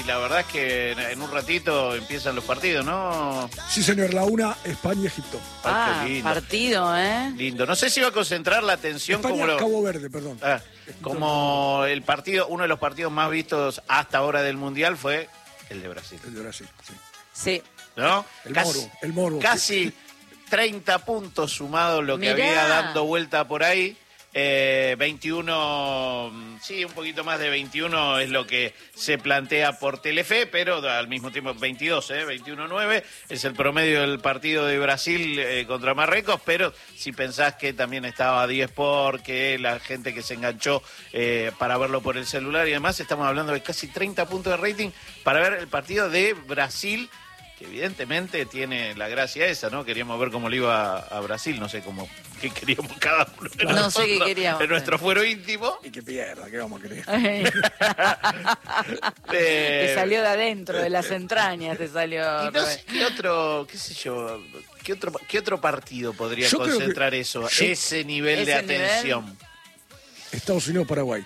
Y la verdad es que en un ratito empiezan los partidos, ¿no? Sí, señor, la una, España-Egipto. Ay, qué lindo. Partido, ¿eh? Lindo. No sé si va a concentrar la atención como Cabo Verde, perdón. Como el partido, uno de los partidos más vistos hasta ahora del Mundial fue el de Brasil. El de Brasil, sí. Sí. ¿No? El Moro. Casi 30 puntos sumados lo que Mirá. había dando vuelta por ahí. 21, sí, un poquito más de 21 es lo que se plantea por Telefe, pero al mismo tiempo 22, 21-9 es el promedio del partido de Brasil contra Marruecos, pero si pensás que también estaba 10 que la gente que se enganchó para verlo por el celular y demás, estamos hablando de casi 30 puntos de rating para ver el partido de Brasil, que evidentemente tiene la gracia esa, ¿no? Queríamos ver cómo le iba a Brasil, no sé cómo, qué queríamos cada uno de No sé qué queríamos. en nuestro fuero íntimo. Y que pierda, ¿qué vamos a creer? Te salió de adentro, de las entrañas, te salió. Y no sé qué otro, qué sé yo, qué otro partido podría concentrar eso, ese nivel de atención. Estados Unidos-Paraguay.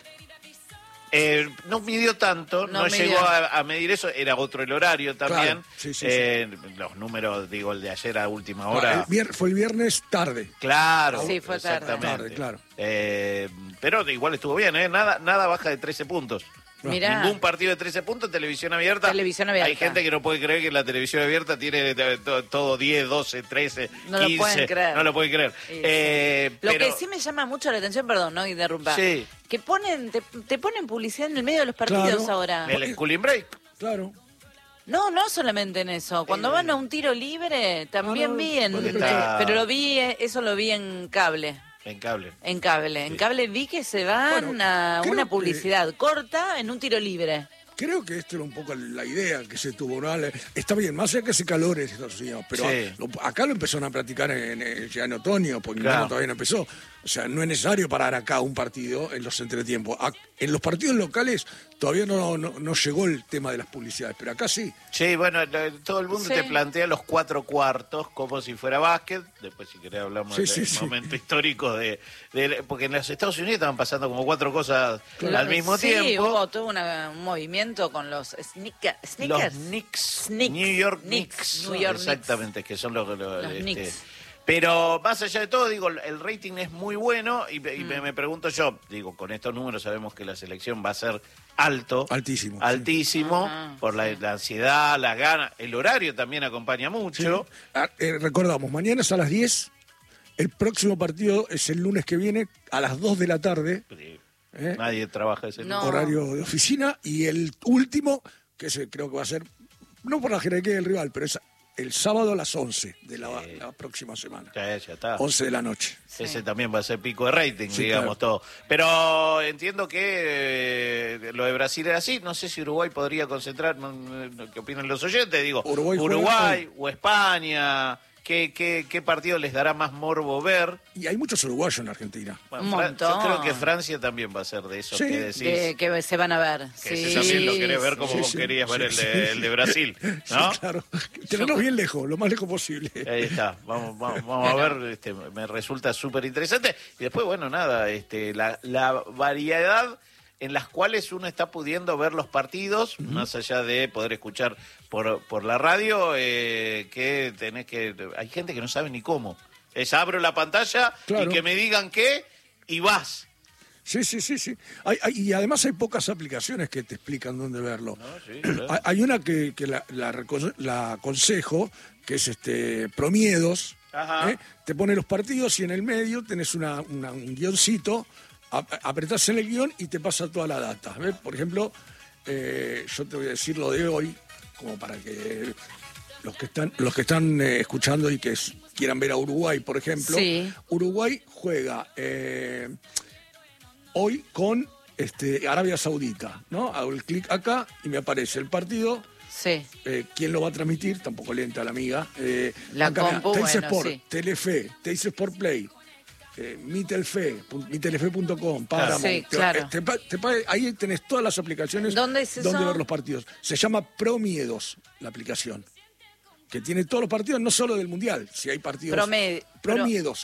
No midió tanto, no llegó a medir eso, era otro el horario también. Claro, sí. Los números, digo, el de ayer a última hora. Fue el viernes tarde. Claro, sí, fue exactamente. Tarde, claro. Pero igual estuvo bien, nada baja de 13 puntos. Mirá. Ningún partido de 13 puntos, televisión abierta. Hay gente que no puede creer que la televisión abierta tiene todo 10, 12, 13, 15. No lo pueden creer. No lo pueden creer. Lo que sí me llama mucho la atención, perdón, no interrumpa. Sí. Que te ponen publicidad en el medio de los partidos ahora. El cooling break. Claro. No solamente en eso. Cuando van a un tiro libre, también vi pero eso lo vi en cable. En cable. En cable vi que se van a una publicidad corta en un tiro libre. Creo que esto era un poco la idea que se tuvo, ¿no? Está bien, más allá que hace calor en Estados Unidos, pero acá lo empezaron a practicar ya en otoño, porque invierno todavía no empezó. O sea, no es necesario parar acá un partido en los entretiempos. En los partidos locales todavía no llegó el tema de las publicidades, pero acá sí. Sí, bueno, todo el mundo te plantea los 4 cuartos como si fuera básquet. Después, si querés, hablamos del momento histórico porque en los Estados Unidos estaban pasando como 4 cosas al mismo tiempo. Sí, hubo todo un movimiento con los sneakers. Los Knicks. New York Knicks. Exactamente, que son los Knicks. Pero más allá de todo, digo, el rating es muy bueno y me pregunto yo, digo, con estos números sabemos que la selección va a ser altísimo, por la ansiedad, las ganas, el horario también acompaña mucho. Sí. Recordamos, mañana es a las 10, el próximo partido es el lunes que viene a las 2 de la tarde. Nadie trabaja ese horario de oficina, y el último, que creo que va a ser, no por la jerarquía del rival, pero es el sábado a las 11 de la próxima semana. Ya está. 11 de la noche. Ese también va a ser pico de rating, digamos, todo. Pero entiendo que lo de Brasil era así. No sé si Uruguay podría concentrar, ¿qué opinan los oyentes? Digo, Uruguay o España. ¿Qué partido les dará más morbo ver? Y hay muchos uruguayos en Argentina. Bueno, yo creo que Francia también va a ser de esos que decís. Que se van a ver. Que ese también lo querés ver como vos querías ver el de Brasil, ¿no? Sí, claro. Tenerlos bien lejos, lo más lejos posible. Ahí está. Vamos a ver. Me resulta súper interesante. Y después, bueno, nada, la variedad en las cuales uno está pudiendo ver los partidos, más allá de poder escuchar por la radio, que hay gente que no sabe ni cómo. Abro la pantalla y que me digan qué, y vas. Sí. Y además hay pocas aplicaciones que te explican dónde verlo. Claro. Hay una que la aconsejo, que es Promiedos. Te pone los partidos y en el medio tenés un guioncito. Apretás en el guión y te pasa toda la data. ¿Ves? Por ejemplo, yo te voy a decir lo de hoy, como para que los que están escuchando y que quieran ver a Uruguay, por ejemplo. Sí. Uruguay juega hoy con Arabia Saudita, ¿no? Hago el clic acá y me aparece el partido. Sí. ¿Quién lo va a transmitir? Tampoco le entra la amiga. La compu, Teis Sport, sí. Telefe, Teis Sport Play. mitelefe.com, Paramount. Sí, claro. Ahí tenés todas las aplicaciones donde ver los partidos. Se llama Promiedos la aplicación, que tiene todos los partidos, no solo del Mundial, si hay partidos. Promiedos,